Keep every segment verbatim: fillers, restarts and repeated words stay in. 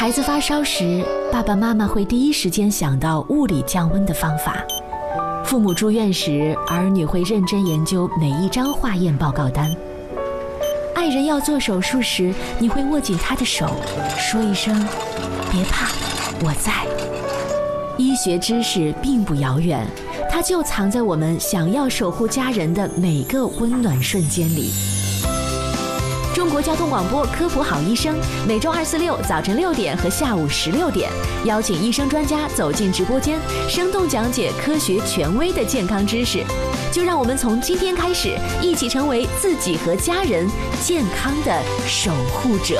孩子发烧时，爸爸妈妈会第一时间想到物理降温的方法；父母住院时，儿女会认真研究每一张化验报告单；爱人要做手术时，你会握紧他的手，说一声“别怕，我在”。医学知识并不遥远，它就藏在我们想要守护家人的每个温暖瞬间里。中国交通广播科普好医生，每周二、四、六早晨六点和下午十六点，邀请医生专家走进直播间，生动讲解科学权威的健康知识。就让我们从今天开始，一起成为自己和家人健康的守护者。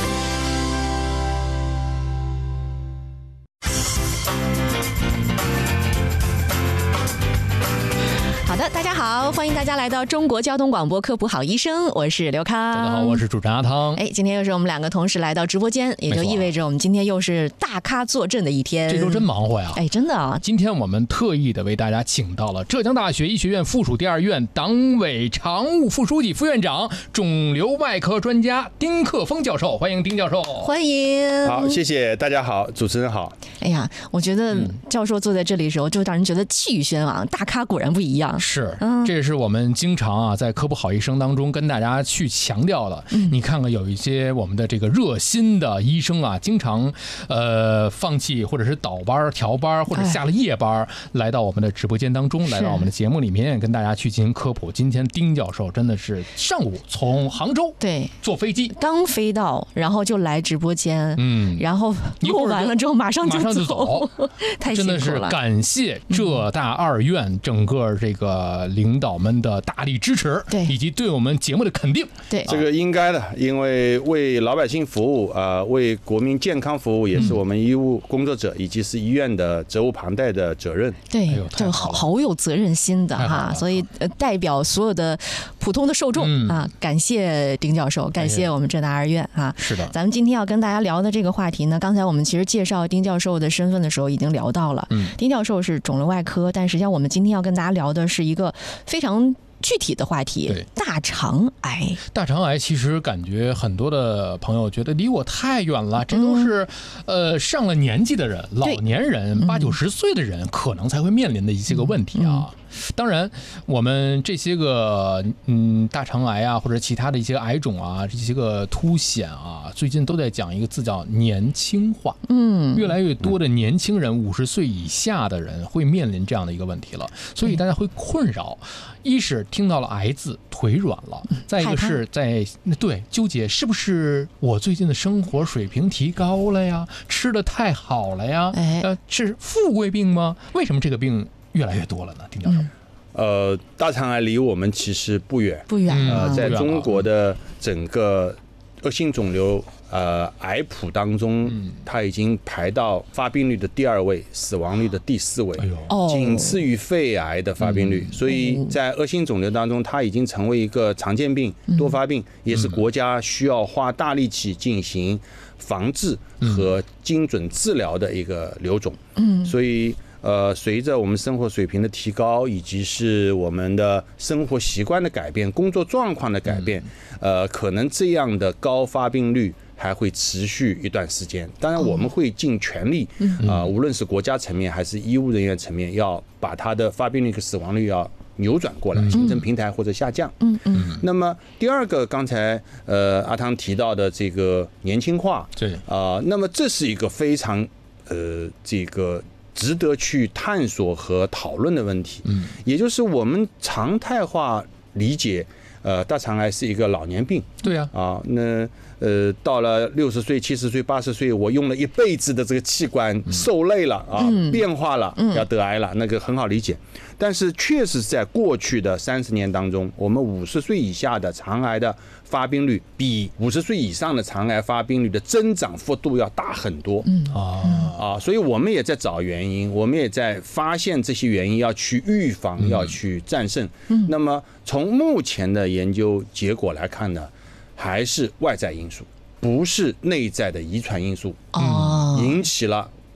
好的，大家好，欢迎大家来到中国交通广播科普好医生，我是刘康。 大家好，我是主持人阿汤。 哎，今天又是我们两个同时来到直播间，也就意味着我们今天又是大咖坐镇的一天。 这周真忙活呀！ 哎，真的啊！ 今天我们特意的为大家请到了浙江大学医学院附属第二院党委常务副书记、副院长、肿瘤外科专家丁克峰教授，欢迎丁教授。 欢迎。 好，谢谢大家好，主持人好。 哎呀，我觉得教授坐在这里的时候，就让人觉得气宇轩昂，大咖果然不一样。 是，这也是我们经常啊在科普好医生当中跟大家去强调的。嗯、你看看有一些我们的这个热心的医生啊，经常呃放弃或者是倒班、调班或者下了夜班，来到我们的直播间当中，来到我们的节目里面跟大家去进行科普。今天丁教授真的是上午从杭州对坐飞机刚飞到，然后就来直播间， 嗯， 然后录完了之后马上就马上就走， 太辛苦了。 真的是感谢浙大二院整个这个领导们的大力支持， 对， 以及对我们节目的肯定。 对， 这个应该的，因为为老百姓服务啊、呃，为国民健康服务，也是我们医务工作者以及是医院的责无旁贷的责任。 对， 哎、 就好好有责任心的哈，所以呃，代表所有的普通的受众、嗯、啊，感谢丁教授，感谢我们浙大二院啊。 是的， 咱们今天要跟大家聊的这个话题呢，刚才我们其实介绍丁教授的身份的时候已经聊到了。嗯，丁教授是肿瘤外科，但实际上我们今天要跟大家聊的是一个非常具体的话题，大肠癌。 大肠癌其实感觉很多的朋友觉得离我太远了，这都是、嗯、呃上了年纪的人、老年人、八九十岁的人可能才会面临的一些个问题啊。嗯嗯当然，我们这些个嗯大肠癌啊，或者其他的一些癌种啊，这些个凸显啊，最近都在讲一个字叫年轻化。嗯，越来越多的年轻人，五十岁以下的人会面临这样的一个问题了，所以大家会困扰。一是听到了癌字腿软了，再一个是在对纠结是不是我最近的生活水平提高了呀，吃的太好了呀，呃，是富贵病吗？为什么这个病越来越多了呢？丁教授， 呃，大肠癌离我们其实不远， 不远。 呃，在中国的整个恶性肿瘤呃癌谱当中，它已经排到发病率的第二位，死亡率的第四位，仅次于肺癌的发病率。所以在恶性肿瘤当中，它已经成为一个常见病、多发病，也是国家需要花大力气进行防治和精准治疗的一个瘤种。嗯，所以。呃，随着我们生活水平的提高，以及是我们的生活习惯的改变、工作状况的改变，呃，可能这样的高发病率还会持续一段时间。当然，我们会尽全力，啊、呃，无论是国家层面还是医务人员层面，要把它的发病率和死亡率要扭转过来，形成平台或者下降。嗯嗯。那么第二个，刚才呃阿汤提到的这个年轻化， 对啊、呃，那么这是一个非常呃这个。值得去探索和讨论的问题，嗯，也就是我们常态化理解，呃，大肠癌是一个老年病， 对呀、 啊，啊，那呃，到了六十岁、七十岁、八十岁，我用了一辈子的这个器官受累了啊，嗯、变化了，要得癌了，那个很好理解。但是确实在过去的三十年当中，我们五十岁以下的肠癌的发病率比五十岁以上的肠癌发病率的增长幅度要大很多。嗯啊啊，所以我们也在找原因，我们也在发现这些原因，要去预防，要去战胜。嗯，那么从目前的研究结果来看呢，还是外在因素，不是内在的遗传因素，哦，引起了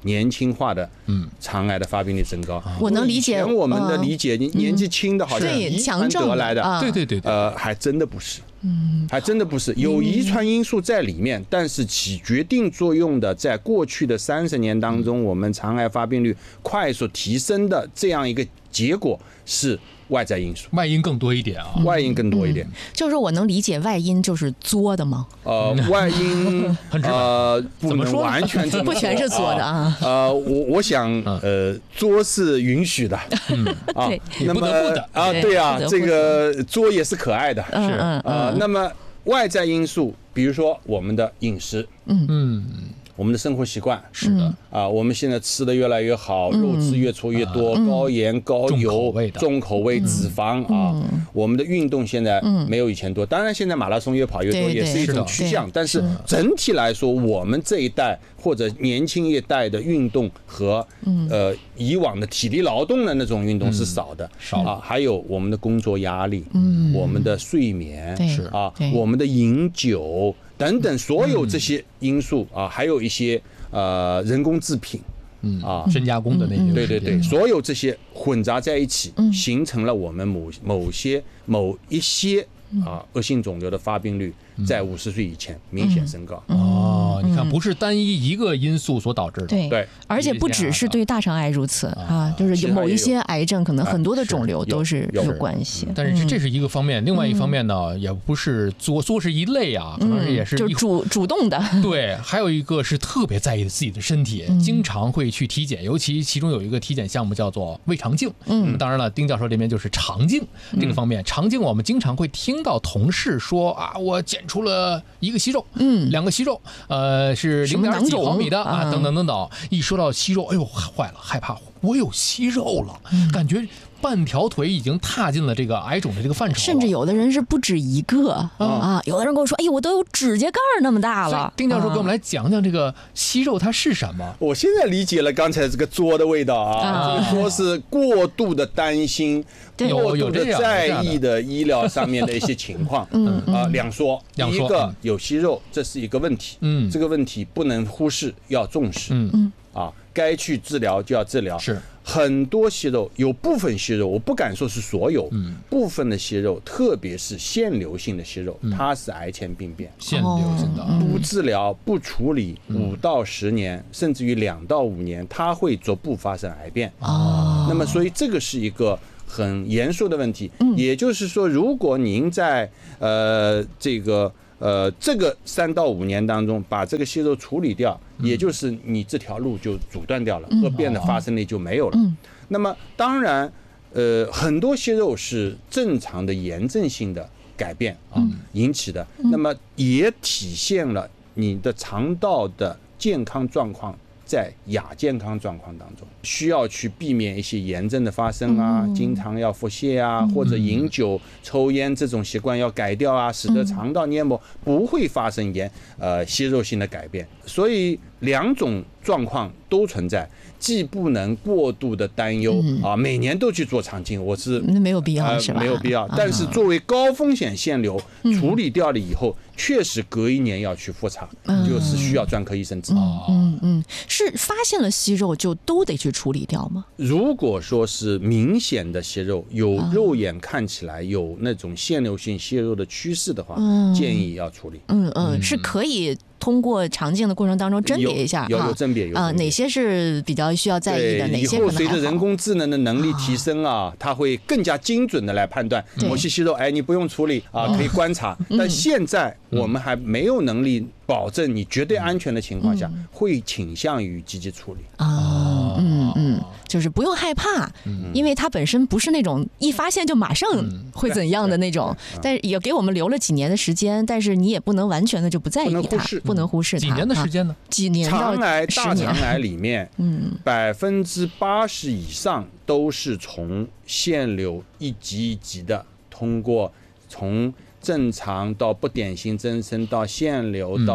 年轻化的肠癌的发病率增高。 我能理解， 我们的理解，年纪轻的好像遗传得来的， 对对对， 呃，还真的不是。嗯，还真的不是，有遗传因素在里面，但是起决定作用的，在过去的三十年当中，我们肠癌发病率快速提升的这样一个结果是外在因素， 外因更多一点啊， 外因更多一点。 嗯、就是我能理解外因就是作的吗？ 呃，外因呃不能完全这么不全是作的啊。 呃，我我想呃作是允许的， 嗯啊，那么不得不的啊，对啊，这个作也是可爱的， 是啊。那么外在因素，比如说我们的饮食， 嗯嗯。 我们的生活习惯是的啊，我们现在吃的越来越好，肉吃越出越多，高盐高油、重口味、脂肪啊，我们的运动现在没有以前多，当然现在马拉松越跑越多也是一种趋向，但是整体来说，我们这一代或者年轻一代的运动和呃以往的体力劳动的那种运动是少的， 少啊，还有我们的工作压力，我们的睡眠是啊，我们的饮酒。等等，所有这些因素啊，还有一些呃人工制品， 嗯啊，深加工的那些， 对对对，所有这些混杂在一起，形成了我们某某些某一些啊恶性肿瘤的发病率在五十岁以前明显升高。 哦，你看，不是单一一个因素所导致的， 对对， 而且不只是对大肠癌如此啊，就是某一些癌症，可能很多的肿瘤都是有关系。 但是这是一个方面，另外一方面呢，也不是作作是一类啊，可能也是就主主动的。 对，还有一个是特别在意自己的身体，经常会去体检，尤其其中有一个体检项目叫做胃肠镜。嗯，当然了，丁教授这边就是肠镜这个方面，肠镜我们经常会听到同事说啊，我检出了一个息肉，嗯，两个息肉，呃，是零点几毫米的啊，等等等等。一说到息肉，哎呦，坏了，害怕，我有息肉了，感觉半条腿已经踏进了这个癌肿的这个范畴， 甚至有的人是不止一个啊。有的人跟我说，哎呦，我都有指甲盖那么大了。 丁教授给我们来讲讲这个息肉它是什么？ 我现在理解了刚才这个作的味道啊，这个作是过度的担心。过度的在意的医疗上面的一些情况，嗯啊，两说，第一个有息肉，这是一个问题，嗯，这个问题不能忽视，要重视，嗯嗯，啊，该去治疗就要治疗， 是很多息肉，有部分息肉，我不敢说是所有，嗯，部分的息肉，特别是腺瘤性的息肉，它是癌前病变， 腺瘤性的， 不治疗不处理，五到十年，甚至于两到五年，它会逐步发生癌变，哦，那么所以这个是一个很严肃的问题，也就是说，如果您在呃这个呃这个三到五年当中把这个息肉处理掉，也就是你这条路就阻断掉了，恶变的发生率就没有了。那么当然，呃，很多息肉是正常的炎症性的改变啊引起的，那么也体现了你的肠道的健康状况。在亚健康状况当中，需要去避免一些炎症的发生啊，嗯、经常要腹泻啊，嗯、或者饮酒、抽烟这种习惯要改掉啊，使得肠道黏膜不会发生炎呃息肉性的改变。所以两种状况都存在，既不能过度的担忧、嗯、啊，每年都去做肠镜，我是没有必要、呃、是吧？ 没有必要。但是作为高风险腺瘤、嗯、处理掉了以后，确实隔一年要去复查，嗯、就是需要专科医生指导。 嗯嗯，是发现了息肉就都得去处理掉吗？ 如果说是明显的息肉，有肉眼看起来有那种腺瘤性息肉的趋势的话，嗯、建议要处理。 嗯嗯，是可以通过肠镜的过程当中甄别一下， 有有甄别，有啊，哪些是比较需要在意的，哪些可能还好。 以后随着人工智能的能力提升啊，它会更加精准的来判断某些息肉，哎，你不用处理啊，可以观察。但现在我们还没有能力保证你绝对安全的情况下，会倾向于积极处理啊，嗯嗯，就是不用害怕，因为它本身不是那种一发现就马上会怎样的那种，但是也给我们留了几年的时间，但是你也不能完全的就不在意它，不能忽视它。 几年的时间呢？ 几年到肠癌、大肠癌里面，嗯，百分之八十以上都是从腺瘤一级一级的，通过从正常到不典型增生到腺瘤到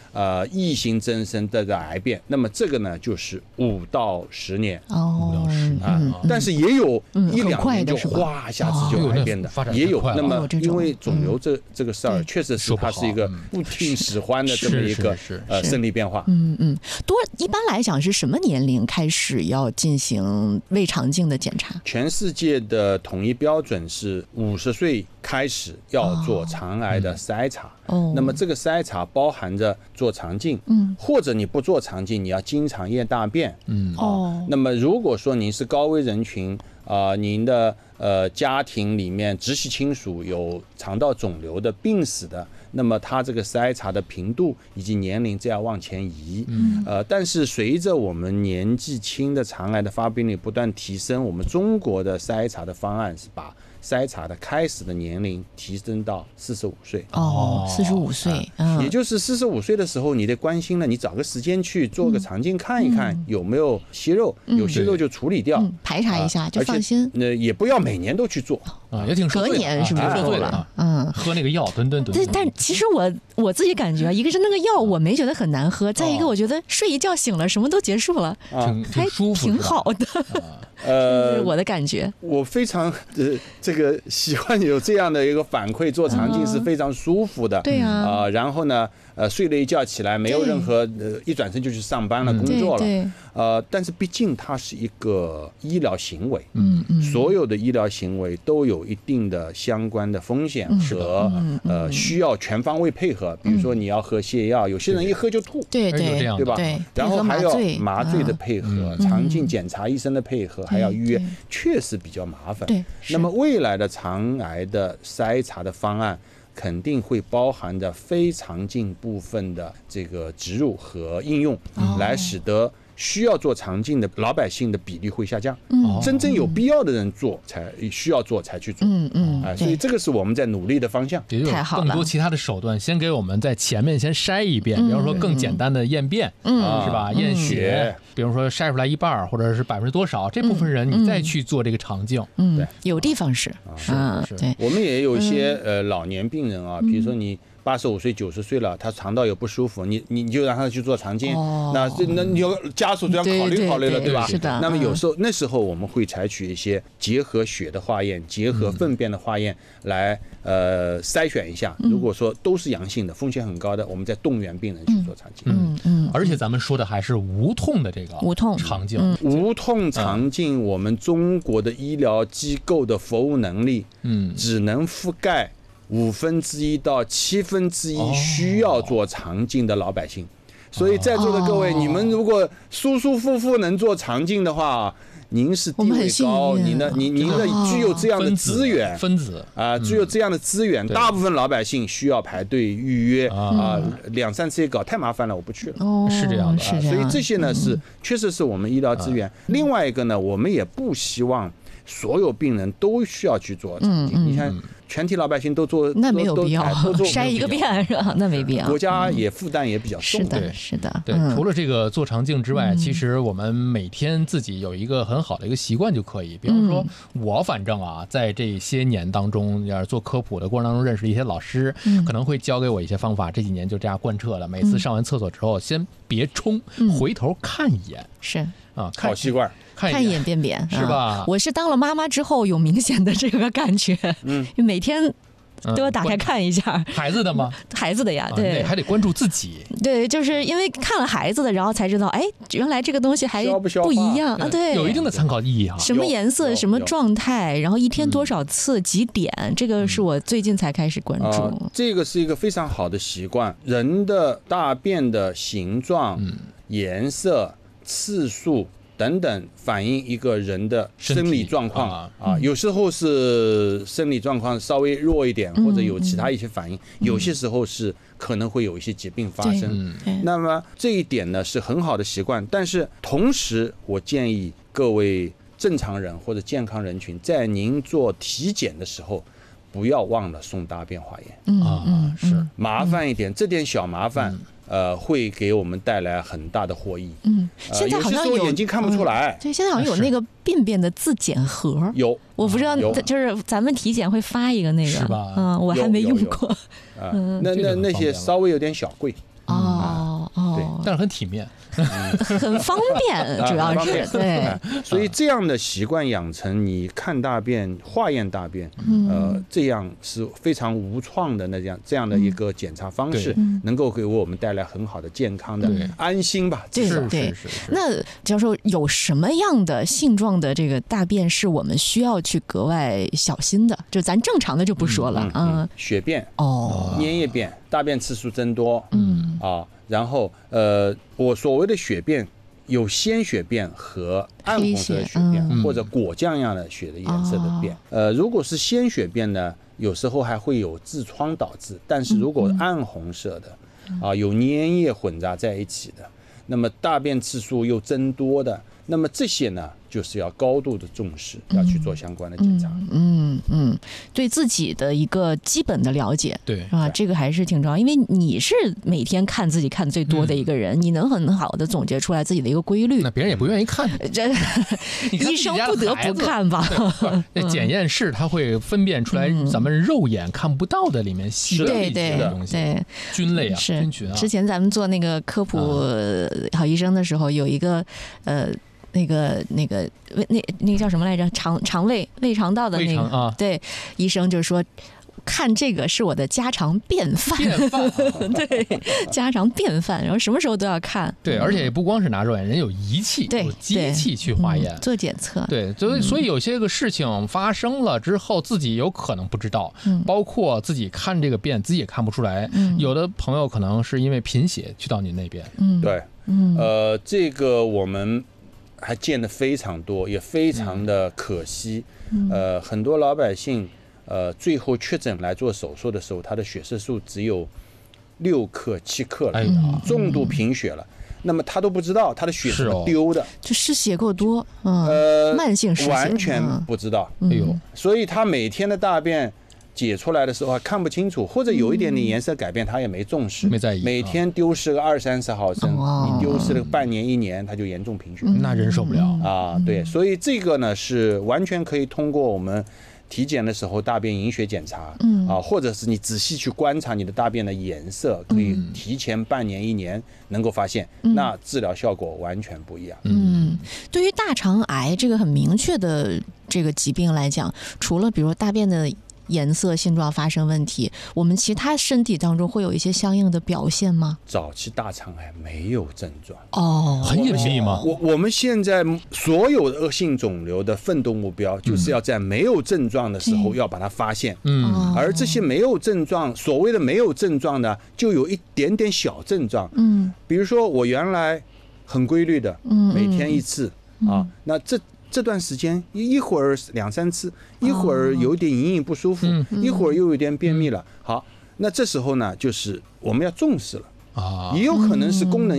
呃异型增生的癌变，那么这个呢就是五到十年哦啊，但是也有一两年就嗯哗一下子就癌变的，也有。那么因为肿瘤这这个事儿，确实是它是一个不听使唤的这么一个呃生理变化。 嗯嗯，多一般来讲是什么年龄开始要进行胃肠镜的检查？ 全世界的统一标准是五十岁开始要做肠癌的筛查。哦，那么这个筛查包含着做肠镜，嗯，或者你不做肠镜，你要经常验大便，嗯，哦，那么如果说您是高危人群啊、呃，您的呃家庭里面直系亲属有肠道肿瘤的病史的，那么它这个筛查的频度以及年龄这样往前移，嗯，呃，但是随着我们年纪轻的肠癌的发病率不断提升，我们中国的筛查的方案是把筛查的开始的年龄提升到四十五岁。 哦，四十五岁， 嗯，也就是四十五岁的时候，你得关心了，你找个时间去做个肠镜看一看有没有息肉，嗯、有息肉就处理掉， 嗯、排查一下就放心。 那、呃、也不要每年都去做啊，也挺隔年是不是说对了？嗯，喝那个药吨吨吨。 但但其实我我自己感觉，一个是那个药我没觉得很难喝，再一个我觉得睡一觉醒了什么都结束了， 啊、 还挺挺好的。呃，我的感觉， 我非常呃这个喜欢有这样的一个反馈，做肠镜是非常舒服的。 对啊， 啊、呃，然后呢，呃，睡了一觉起来，没有任何呃，一转身就去上班了，工作了。 对对呃，但是毕竟它是一个医疗行为，嗯嗯，所有的医疗行为都有一定的相关的风险和、嗯、呃需要全方位配合。比如说你要喝泻药，有些人一喝就吐， 对对对吧？ 对， 然后还要麻醉的配合，嗯、肠镜检查医生的配合，还要预约，确实比较麻烦。 对， 那么未来的肠癌的筛查的方案，肯定会包含着非肠镜部分的这个植入和应用，哦、来使得需要做肠镜的老百姓的比例会下降。嗯，真正有必要的人做才需要做才去做。嗯嗯，哎，所以这个是我们在努力的方向。 也就更多其他的手段，先给我们在前面先筛一遍，比方说更简单的验便，嗯，是吧？验血，比如说筛出来一半或者是百分之多少，这部分人你再去做这个肠镜。 嗯，对，有的方式是是。对，我们也有一些呃老年病人啊，比如说你八十五岁、九十岁了，他肠道有不舒服，你你就让他去做肠镜，哦、那那你有家属就要考虑考虑了， 对, 对, 对吧？ 是的。 那么有时候、嗯、那时候我们会采取一些结合血的化验、结合粪便的化验来呃筛选一下。如果说都是阳性的，风险很高的，我们再动员病人去做肠镜。 嗯嗯。而且咱们说的还是无痛的这个无痛肠镜， 嗯、 无痛肠镜，我们中国的医疗机构的服务能力，嗯，只能覆盖五分之一到七分之一需要做肠镜的老百姓，所以在座的各位，你们如果舒舒服服能做肠镜的话，您是地位高，您的您您的具有这样的资源， 分子啊，具有这样的资源，大部分老百姓需要排队预约啊，两三次一搞太麻烦了，我不去了。 哦， 是这样的， 所以这些呢是确实是我们医疗资源。另外一个呢，我们也不希望所有病人都需要去做肠镜，你看。全体老百姓都做， 那没有必要，筛一个遍是吧？那没必要。 国家也负担也比较重。 是的，是的。 对，除了这个做肠镜之外，其实我们每天自己有一个很好的一个习惯就可以。比方说，我反正啊，在这些年当中，要是做科普的过程当中，认识一些老师，可能会教给我一些方法。这几年就这样贯彻了。每次上完厕所之后，先别冲，回头看一眼。 是啊，好习惯。 看一眼便便是吧？ 我是当了妈妈之后有明显的这个感觉，嗯，每天都要打开看一下。 孩子的吗？ 孩子的呀，对， 还得关注自己。 对，就是因为看了孩子的，然后才知道，哎，原来这个东西还不一样啊，对， 有一定的参考意义啊。 什么颜色，什么状态，然后一天多少次，几点，这个是我最近才开始关注。 这个是一个非常好的习惯，人的大便的形状、颜色、次数。等等，反映一个人的生理状况 啊, 啊，有时候是生理状况稍微弱一点，或者有其他一些反应，嗯、有些时候是可能会有一些疾病发生。那么这一点呢是很好的习惯，但是同时我建议各位正常人或者健康人群，在您做体检的时候，不要忘了送大便化验。 嗯啊， 是麻烦一点，这点小麻烦。嗯呃，会给我们带来很大的获益。 嗯，现在好像有、 呃、有些时候眼睛看不出来。 对、嗯，现在好像有那个便便的自检盒。 有， 我不知道，就是咱们体检会发一个那个， 是吧？ 嗯，我还没用过。 啊、嗯，那那那些稍微有点小贵。 哦哦， 对， 但是很体面。 很方便，主要是对， 所以这样的习惯养成，你看大便、化验大便，呃，这样是非常无创的那样这样的一个检查方式，能够给我们带来很好的健康的安心吧。 对对。那教授有什么样的性状的这个大便是我们需要去格外小心的？就咱正常的就不说了啊， 血便哦， 粘液便，大便次数增多，嗯啊。然后，呃，我所谓的血便有鲜血便和暗红色的血便，嗯、或者果酱一样的血的颜色的便。哦、呃，如果是鲜血便呢，有时候还会有痔疮导致；但是如果暗红色的，嗯、啊，有粘液混杂在一起的，那么大便次数又增多的，那么这些呢，就是要高度的重视，要去做相关的检查。 嗯 嗯, 嗯，对自己的一个基本的了解， 对啊，这个还是挺重要，因为你是每天看自己看最多的一个人，嗯、你能很好的总结出来自己的一个规律。 那别人也不愿意看， 这医生不得不看吧？ 那检验室它会分辨出来咱们肉眼看不到的里面细微一些的东西， 对菌类啊， 是菌群啊。 之前咱们做那个科普好医生的时候，有一个呃。那个那个那那个叫什么来着？肠肠胃胃肠道的那个， 啊、 对，医生就说看这个是我的家常便饭， 便饭、啊、 对，家常便饭，然后什么时候都要看。 对，而且不光是拿肉眼，人有仪器， 对， 有机器去化验、 嗯、做检测。 对，所以所以有些个事情发生了之后，自己有可能不知道，嗯、包括自己看这个便，自己也看不出来。嗯、有的朋友可能是因为贫血去到你那边， 嗯， 对，嗯，呃，这个我们。还见得非常多，也非常的可惜。嗯、呃，很多老百姓，呃，最后确诊来做手术的时候，他的血色素只有六克、七克了，哎、重度贫血了。那么他都不知道他的血是丢的， 就失血过多，嗯、 呃， 慢性失血， 完全不知道。 嗯、 哎呦，所以他每天的大便解出来的时候还看不清楚，或者有一点点颜色改变，他也没重视， 没在意。 每天丢失个二三十毫升， 哦、 你丢失了半年一年，他就严重贫血， 嗯、那忍受不了啊。对，所以这个呢是完全可以通过我们体检的时候大便隐血检查，嗯啊，或者是你仔细去观察你的大便的颜色，可以提前半年一年能够发现，嗯、那治疗效果完全不一样。 嗯，对于大肠癌这个很明确的这个疾病来讲，除了比如大便的颜色性状发生问题，我们其他身体当中会有一些相应的表现吗？ 早期大肠癌没有症状哦， 很隐秘吗？ 我我们现在所有的恶性肿瘤的奋斗目标，就是要在没有症状的时候要把它发现。嗯，而这些没有症状，所谓的没有症状呢，就有一点点小症状。嗯，比如说我原来很规律的，每天一次啊，那这。这段时间一会儿两三次，一会儿有点隐隐不舒服，哦、一会儿又有点便秘了。好，那这时候呢，就是我们要重视了啊，也有可能是功能